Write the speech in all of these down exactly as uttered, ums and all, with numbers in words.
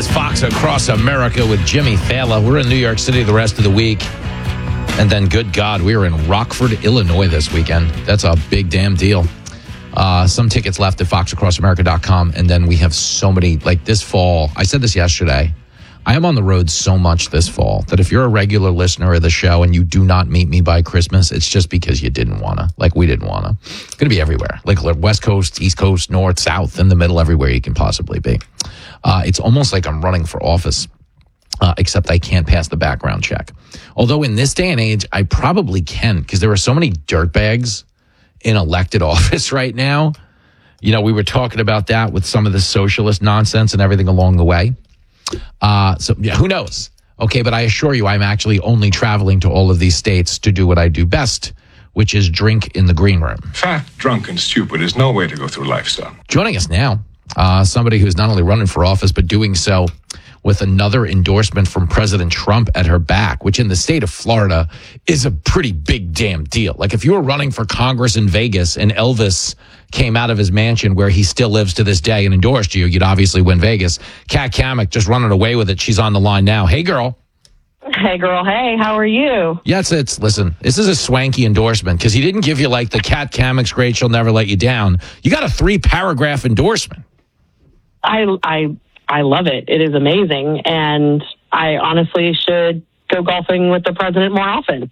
is Fox Across America with Jimmy Fallon. We're in New York City the rest of the week. And then, good God, we are in Rockford, Illinois this weekend. That's a big damn deal. Uh, some tickets left at fox across america dot com. And then we have so many, like this fall. I said this yesterday. I am on the road so much this fall that if you're a regular listener of the show and you do not meet me by Christmas, it's just because you didn't want to. Like, we didn't want to. It's going to be everywhere. Like, West Coast, East Coast, North, South, in the middle, everywhere you can possibly be. Uh, it's almost like I'm running for office, uh, except I can't pass the background check. Although in this day and age, I probably can, because there are so many dirtbags in elected office right now. You know, we were talking about that with some of the socialist nonsense and everything along the way. Uh, so, yeah, who knows? Okay, but I assure you, I'm actually only traveling to all of these states to do what I do best, which is drink in the green room. Fat, drunk, and stupid is no way to go through life, son. Joining us now, uh, somebody who's not only running for office, but doing so with another endorsement from President Trump at her back, which in the state of Florida is a pretty big damn deal. Like, if you were running for Congress in Vegas and Elvis came out of his mansion where he still lives to this day and endorsed you, you'd obviously win Vegas. Kat Cammack just running away with it. She's on the line now. Hey, girl. Hey, girl. Hey, how are you? Yes, it's, listen, this is a swanky endorsement because he didn't give you like the Kat Cammack's great, she'll never let you down. You got a three paragraph endorsement. I, I, I love it. It is amazing. And I honestly should go golfing with the president more often.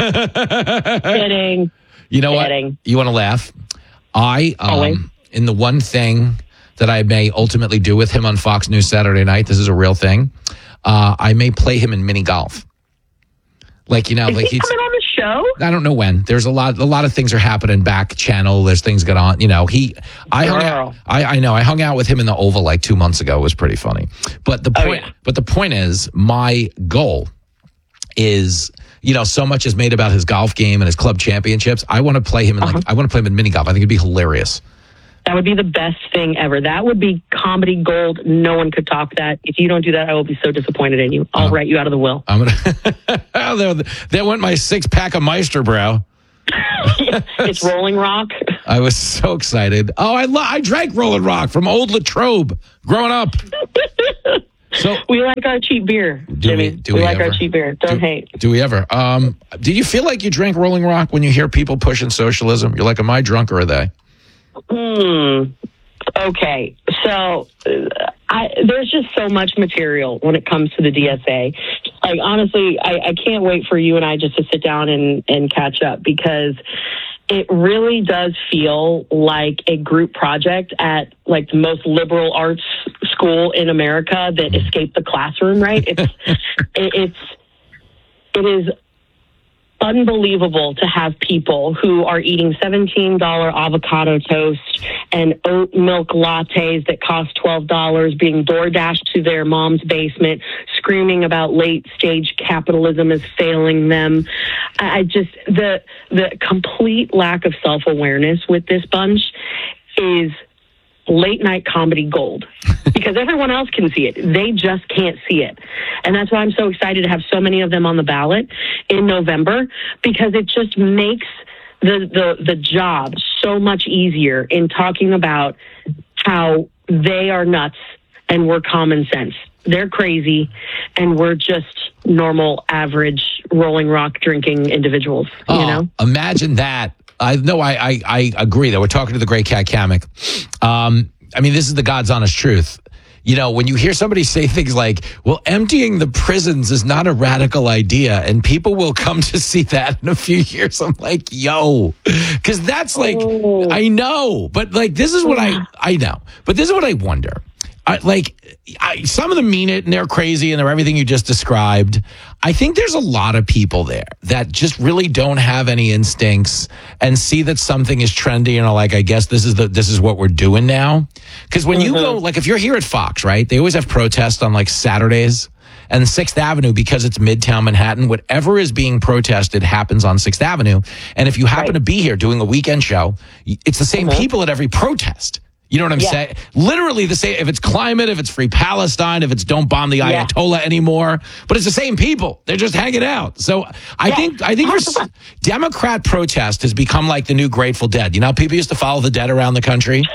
Kidding. You know Kidding. what? You want to laugh? I, um, in the one thing that I may ultimately do with him on Fox News Saturday night, this is a real thing, uh, I may play him in mini golf. Like, you know, is like he he's coming on the show? I don't know when. There's a lot, a lot of things are happening back channel. There's things going on. You know, he, I hung out, I, I know, I hung out with him in the Oval like two months ago. It was pretty funny. But the point, oh, yeah. but the point is, my goal is, you know, so much is made about his golf game and his club championships. I want to play him in uh-huh. like, I want to play him in mini golf. I think it'd be hilarious. That would be the best thing ever. That would be comedy gold. No one could top that. If you don't do that, I will be so disappointed in you. I'll um, write you out of the will. I'm gonna. there, there went my six pack of Meister, bro. It's Rolling Rock. I was so excited. Oh, I lo- I drank Rolling Rock from Old Latrobe growing up. So we like our cheap beer, Jimmy. We, do we, we like ever? our cheap beer. Don't do, hate. Do we ever? Um, do you feel like you drank Rolling Rock when you hear people pushing socialism? You're like, am I drunk or are they? Hmm. Okay. So uh, I, there's just so much material when it comes to the D S A. Like, honestly, I, I can't wait for you and I just to sit down and, and catch up, because it really does feel like a group project at like the most liberal arts school in America that escaped the classroom, right? It's, it, it's, it is unbelievable to have people who are eating seventeen dollars avocado toast and oat milk lattes that cost twelve dollars being door dashed to their mom's basement, screaming about late stage capitalism is failing them. I just, the, the complete lack of self-awareness with this bunch is late night comedy gold, because everyone else can see it. They just can't see it. And that's why I'm so excited to have so many of them on the ballot in November, because it just makes the, the, the job so much easier in talking about how they are nuts and we're common sense. They're crazy and we're just normal, average, Rolling Rock drinking individuals, oh, you know? Imagine that. I no, I, I I agree that we're talking to the great Kat Cammack. Um, I mean, this is the God's honest truth. You know, when you hear somebody say things like, well, emptying the prisons is not a radical idea, and people will come to see that in a few years, I'm like, yo, because that's like, oh. I know, but like, this is what I, I know, but this is what I wonder. I, like, I, some of them mean it and they're crazy and they're everything you just described. I think there's a lot of people there that just really don't have any instincts and see that something is trendy and are like, I guess this is the this is what we're doing now. Because when mm-hmm. you go, like, if you're here at Fox, right, they always have protests on like Saturdays. And Sixth Avenue, because it's Midtown Manhattan, whatever is being protested happens on Sixth Avenue. And if you happen right. to be here doing a weekend show, it's the same mm-hmm. people at every protest. You know what I'm yeah. saying? Literally the same. If it's climate, if it's free Palestine, if it's don't bomb the yeah. Ayatollah anymore, but it's the same people. They're just hanging out. So I yeah. think I think for Democrat protest has become like the new Grateful Dead. You know, people used to follow the dead around the country.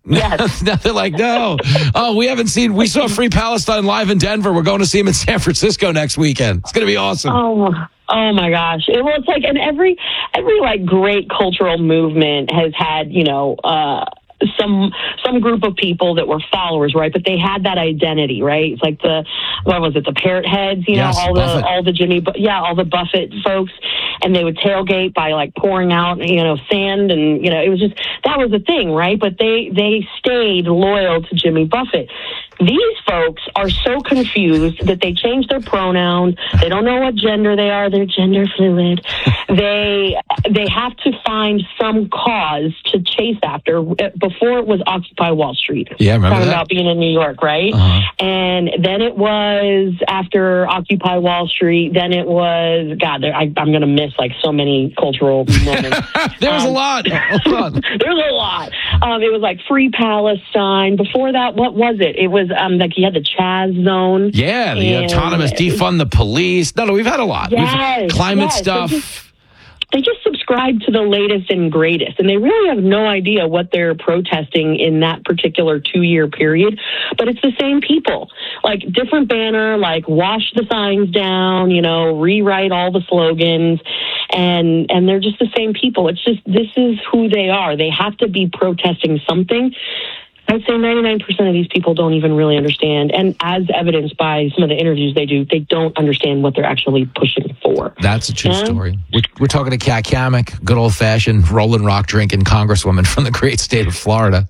Yes. Now they're like, no. Oh, we haven't seen, we saw Free Palestine live in Denver. We're going to see him in San Francisco next weekend. It's going to be awesome. Oh, oh my gosh. It was like, and every, every like great cultural movement has had, you know, uh, some some group of people that were followers, right? But they had that identity, right? It's like the, what was it, the Parrot Heads, you Yes, know, all Buffett. the all the Jimmy, Bu- yeah, all the Buffett folks, and they would tailgate by like pouring out, you know, sand, and you know, it was just, that was a thing, right? But they they stayed loyal to Jimmy Buffett. These folks are so confused that they change their pronouns. They don't know what gender they are. They're gender fluid. They they have to find some cause to chase after. Before it was Occupy Wall Street. Yeah, remember Talking that? about being in New York, right? Uh-huh. And then it was after Occupy Wall Street. Then it was, God, there, I, I'm going to miss like so many cultural moments. There was Um, a lot. Hold on. There's a lot. Um, it was like Free Palestine. Before that, what was it? It was um, like you had the Chaz Zone. Yeah, the And- autonomous defund the police. No, no, we've had a lot. Yes, we've, climate yes, stuff. They just, they just subscribe to the latest and greatest, and they really have no idea what they're protesting in that particular two-year period. But it's the same people, like different banner, like wash the signs down, you know, rewrite all the slogans, and and they're just the same people. It's just, this is who they are. They have to be protesting something. I'd say ninety-nine percent of these people don't even really understand. And as evidenced by some of the interviews they do, they don't understand what they're actually pushing for. That's a true Yeah. story. We're, we're talking to Kat Kamek, good old-fashioned Rolling Rock drinking congresswoman from the great state of Florida.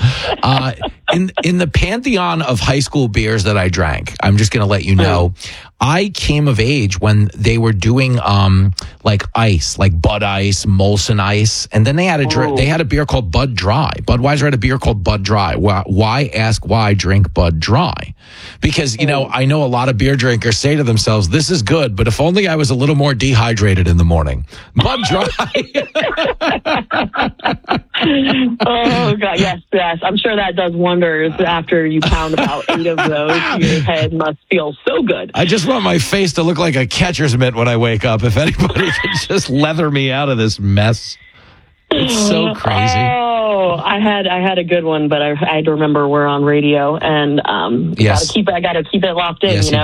Uh, in in the pantheon of high school beers that I drank, I'm just going to let you know, I came of age when they were doing um like ice, like Bud Ice, Molson Ice, and then they had a dr- Oh. they had a beer called Bud Dry. Budweiser had a beer called Bud Dry. Why, why ask why drink Bud Dry? Because you know I know a lot of beer drinkers say to themselves, "This is good, but if only I was a little more dehydrated in the morning." Bud Dry. Oh God, yes, yes. I'm sure that does wonders after you pound about eight of those. Your head must feel so good. I just want my face to look like a catcher's mitt when I wake up. If anybody could just leather me out of this mess. It's so crazy. Oh, I had I had a good one, but I, I had to remember we're on radio, and um, Yes. gotta keep I got to keep it locked in. Yes, you know.